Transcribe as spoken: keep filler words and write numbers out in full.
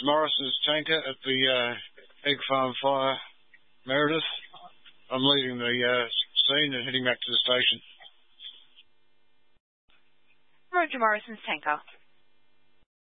Morrison's tanker at the uh, Egg Farm Fire, Meredith. I'm leaving the uh, scene and heading back to the station. Roger Morrison's tanker.